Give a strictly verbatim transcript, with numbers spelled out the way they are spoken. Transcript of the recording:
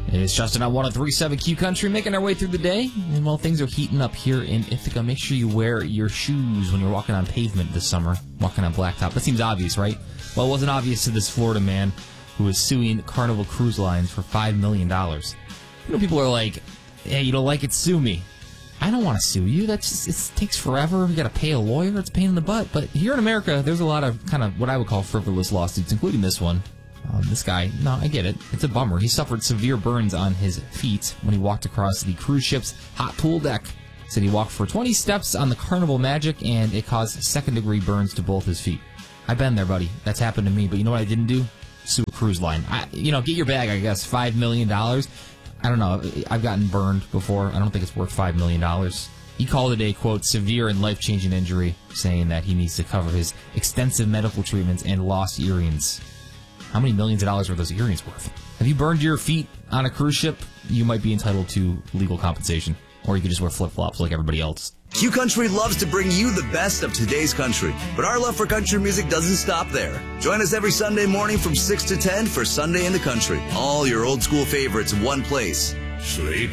It's Justin on one oh three point seven Q Country, making our way through the day. And while things are heating up here in Ithaca, make sure you wear your shoes when you're walking on pavement this summer, walking on blacktop. That seems obvious, right? Well, it wasn't obvious to this Florida man who is suing Carnival Cruise Lines for five million dollars. You know, people are like, hey, you don't like it, sue me. I don't want to sue you. That's just, it takes forever. You got to pay a lawyer. It's a pain in the butt. But here in America, there's a lot of kind of what I would call frivolous lawsuits, including this one. Um, this guy, no, I get it. It's a bummer. He suffered severe burns on his feet when he walked across the cruise ship's hot pool deck. Said he walked for twenty steps on the Carnival Magic, and it caused second-degree burns to both his feet. I've been there, buddy. That's happened to me. But you know what I didn't do? Sue a cruise line. I, you know, get your bag, I guess. five million dollars. I don't know. I've gotten burned before. I don't think it's worth five million dollars. He called it a, quote, severe and life-changing injury, saying that he needs to cover his extensive medical treatments and lost earrings. How many millions of dollars were those earrings worth? Have you burned your feet on a cruise ship? You might be entitled to legal compensation. Or you could just wear flip-flops like everybody else. Q Country loves to bring you the best of today's country. But our love for country music doesn't stop there. Join us every Sunday morning from six to ten for Sunday in the Country. All your old school favorites in one place. Sleep.